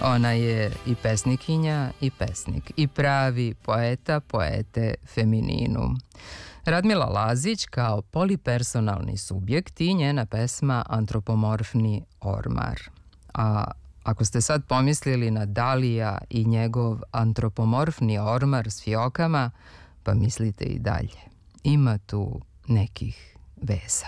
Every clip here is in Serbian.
Ona je i pesnikinja i pesnik, i pravi poeta poete femininum. Radmila Lazić kao polipersonalni subjekt i njena pesma Antropomorfni ormar. A ako ste sad pomislili na Dalija i njegov antropomorfni ormar s fijokama, pa mislite i dalje. Ima tu nekih veza.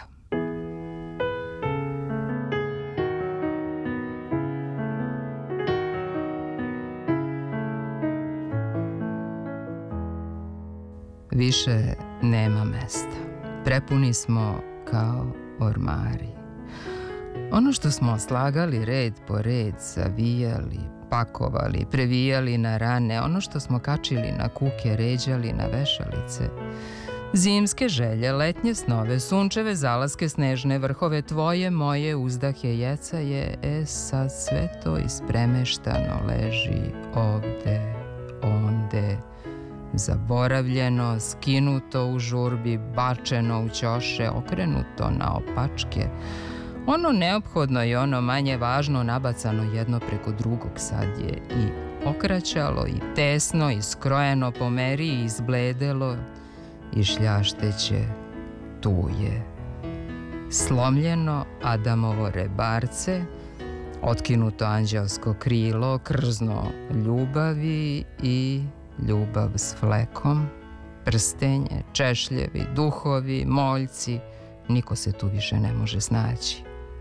Više nema mesta. Prepuni smo kao ormari. Ono što smo slagali red po red, savijali, pakovali, previjali na rane, ono što smo kačili na kuke, ređali na vešalice. Zimske želje, letnje snove, sunčeve zalaske, snežne vrhove, tvoje, moje, uzdahe, jecaje, sad sve to ispremeštano leži ovde, onde, zaboravljeno, skinuto u žurbi, bačeno u ćoše, okrenuto na opačke. Ono neophodno i ono manje važno nabacano jedno preko drugog sad je i okraćalo i tesno i skrojeno po meri i izbledelo i šljašteće tu je. Slomljeno Adamovo rebarce, otkinuto anđelsko krilo, krzno ljubavi i ljubav s flekom, prstenje, češljevi, duhovi, moljci, niko se tu više ne može snaći.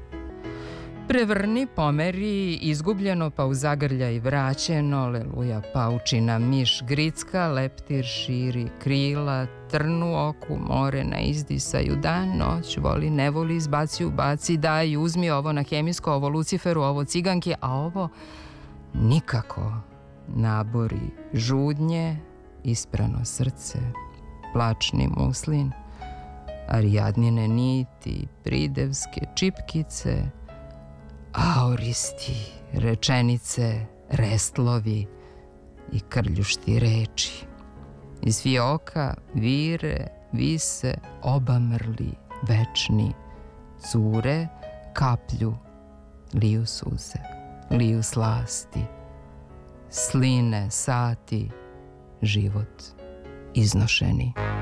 Prevrni, pomeri, izgubljeno pa u zagrljaj vraćeno, leluja paučina, miš gricka, leptir širi krila, trnu oku, more na izdisaju, dan, noć, voli, ne voli, izbaci, ubaci, daj, uzmi ovo na hemijsko, ovo Luciferu, ovo ciganki, a ovo nikako. Nabori žudnje, isprano srce, plačni muslin, arijadnine niti, pridevske čipkice, aoristi, rečenice, restlovi i krljušti reči. Iz fioka vire, vise, obamrli, večni, cure, kaplju, liju suze, liju slasti, sline, sati, život iznošeni.